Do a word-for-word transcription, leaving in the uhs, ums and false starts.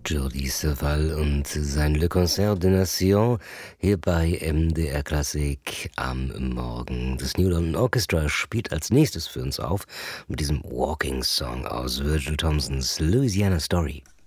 Jordi Savall und sein Le Concert de Nation hier bei M D R Klassik am Morgen. Das New London Orchestra spielt als nächstes für uns auf mit diesem Walking Song aus Virgil Thomsons Louisiana Story.